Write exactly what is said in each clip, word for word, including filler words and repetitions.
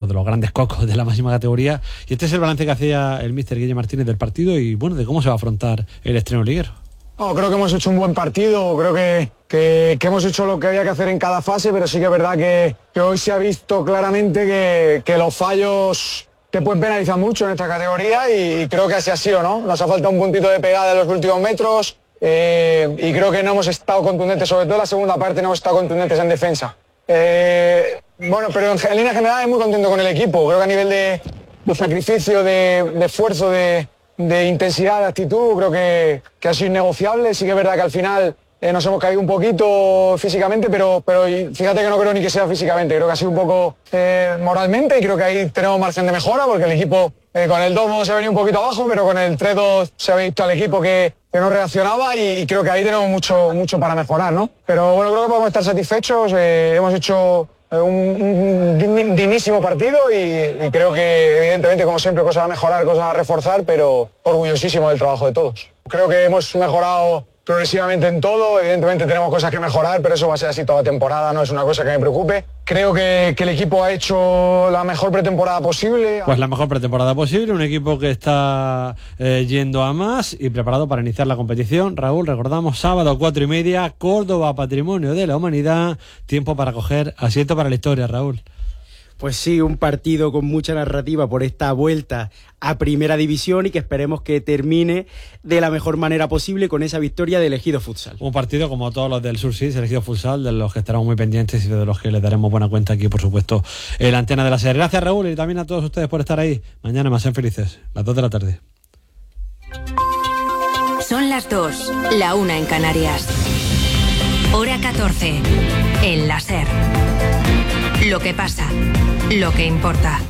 de los grandes cocos de la máxima categoría. Y este es el balance que hacía el míster Guille Martínez del partido y, bueno, de cómo se va a afrontar el estreno liguero. No, creo que hemos hecho un buen partido, creo que, que, que hemos hecho lo que había que hacer en cada fase, pero sí que es verdad que, que hoy se ha visto claramente que, que los fallos te pueden penalizar mucho en esta categoría y, y creo que así ha sido, ¿no? Nos ha faltado un puntito de pegada en los últimos metros eh, y creo que no hemos estado contundentes, sobre todo en la segunda parte no hemos estado contundentes en defensa. Eh, bueno, pero en, en línea general muy contento con el equipo, creo que a nivel de, de sacrificio, de, de esfuerzo, de... de intensidad, de actitud, creo que, que ha sido innegociable. Sí que es verdad que al final eh, nos hemos caído un poquito físicamente, pero, pero fíjate que no creo ni que sea físicamente, creo que ha sido un poco eh, moralmente y creo que ahí tenemos margen de mejora porque el equipo eh, con el dos se ha venido un poquito abajo, pero con el tres dos se ha visto al equipo que, que no reaccionaba y, y creo que ahí tenemos mucho, mucho para mejorar, ¿no? Pero bueno, creo que podemos estar satisfechos, eh, hemos hecho un, un dignísimo partido y, y creo que evidentemente como siempre cosas a mejorar, cosas a reforzar, pero orgullosísimo del trabajo de todos. Creo que hemos mejorado progresivamente en todo, evidentemente tenemos cosas que mejorar, pero eso va a ser así toda la temporada, no es una cosa que me preocupe. Creo que, que el equipo ha hecho la mejor pretemporada posible. Pues la mejor pretemporada posible, un equipo que está eh, yendo a más y preparado para iniciar la competición. Raúl, recordamos, sábado cuatro y media, Córdoba, Patrimonio de la Humanidad, tiempo para coger asiento para la historia, Raúl. Pues sí, un partido con mucha narrativa por esta vuelta a Primera División y que esperemos que termine de la mejor manera posible con esa victoria del Ejido Futsal. Un partido como todos los del Sur Sís, el Ejido Futsal, de los que estaremos muy pendientes y de los que les daremos buena cuenta aquí, por supuesto, en la antena de la SER. Gracias, Raúl, y también a todos ustedes por estar ahí. Mañana más, sean felices, las dos de la tarde. Son las dos, la una en Canarias. Hora catorce, en la SER. Lo que pasa, lo que importa.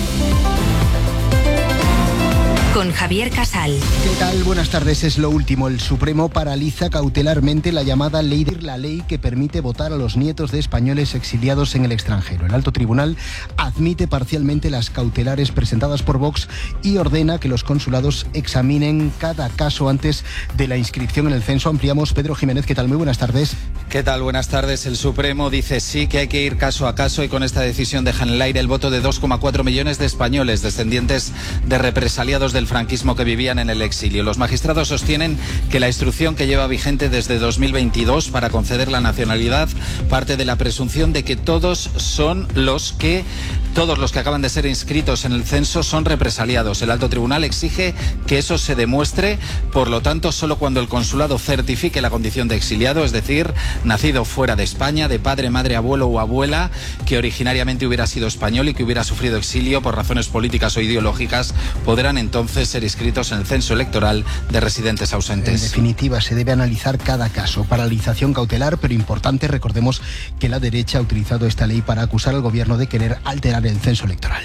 Con Javier Casal. ¿Qué tal? Buenas tardes. Es lo último. El Supremo paraliza cautelarmente la llamada ley de la ley que permite votar a los nietos de españoles exiliados en el extranjero. El alto tribunal admite parcialmente las cautelares presentadas por Vox y ordena que los consulados examinen cada caso antes de la inscripción en el censo. Ampliamos. Pedro Jiménez, ¿qué tal? Muy buenas tardes. ¿Qué tal? Buenas tardes. El Supremo dice sí que hay que ir caso a caso y con esta decisión dejan en el aire el voto de dos coma cuatro millones de españoles descendientes de represaliados del franquismo que vivían en el exilio. Los magistrados sostienen que la instrucción que lleva vigente desde dos mil veintidós para conceder la nacionalidad parte de la presunción de que todos son los que todos los que acaban de ser inscritos en el censo son represaliados. El alto tribunal exige que eso se demuestre, por lo tanto, solo cuando el consulado certifique la condición de exiliado, es decir, nacido fuera de España, de padre, madre, abuelo o abuela, que originariamente hubiera sido español y que hubiera sufrido exilio por razones políticas o ideológicas, podrán entonces ser inscritos en el censo electoral de residentes ausentes. En definitiva, se debe analizar cada caso. Paralización cautelar, pero importante, recordemos que la derecha ha utilizado esta ley para acusar al gobierno de querer alterar el censo electoral.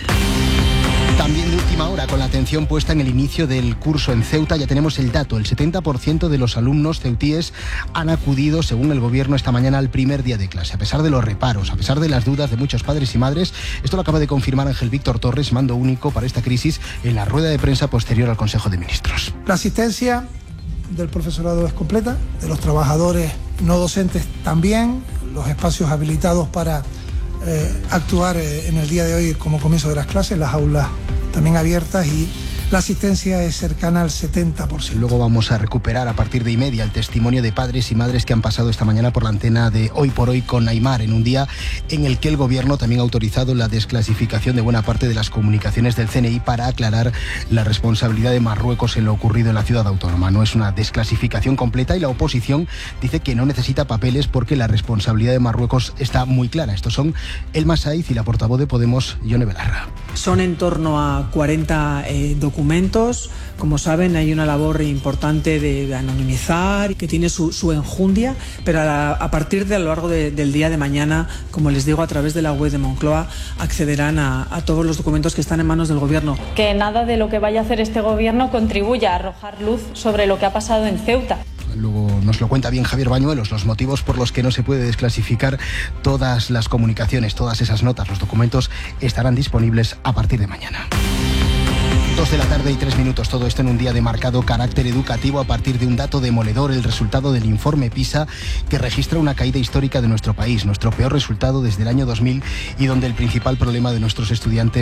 También de última hora, con la atención puesta en el inicio del curso en Ceuta, ya tenemos el dato. El setenta por ciento de los alumnos ceutíes han acudido, según el gobierno, esta mañana al primer día de clase. A pesar de los reparos, a pesar de las dudas de muchos padres y madres, esto lo acaba de confirmar Ángel Víctor Torres, mando único para esta crisis, en la rueda de prensa posterior al Consejo de Ministros. La asistencia del profesorado es completa, de los trabajadores no docentes también, los espacios habilitados para Eh, actuar eh, en el día de hoy como comienzo de las clases, las aulas también abiertas y la asistencia es cercana al setenta por ciento. Luego vamos a recuperar a partir de y media el testimonio de padres y madres que han pasado esta mañana por la antena de Hoy por Hoy con Aimar, en un día en el que el gobierno también ha autorizado la desclasificación de buena parte de las comunicaciones del C N I para aclarar la responsabilidad de Marruecos en lo ocurrido en la ciudad autónoma. No es una desclasificación completa y la oposición dice que no necesita papeles porque la responsabilidad de Marruecos está muy clara. Estos son Elma Saiz y la portavoz de Podemos, Ione Belarra. Son en torno a cuarenta eh, documentos. Como saben, hay una labor importante de, de anonimizar, que tiene su, su enjundia, pero a, la, a partir de a lo largo de, del día de mañana, como les digo, a través de la web de Moncloa, accederán a, a todos los documentos que están en manos del gobierno. Que nada de lo que vaya a hacer este gobierno contribuya a arrojar luz sobre lo que ha pasado en Ceuta. Luego nos lo cuenta bien Javier Bañuelos, los motivos por los que no se puede desclasificar todas las comunicaciones, todas esas notas, los documentos estarán disponibles a partir de mañana. Dos de la tarde y tres minutos, todo esto en un día de marcado carácter educativo a partir de un dato demoledor, el resultado del informe PISA, que registra una caída histórica de nuestro país, nuestro peor resultado desde el año dos mil y donde el principal problema de nuestros estudiantes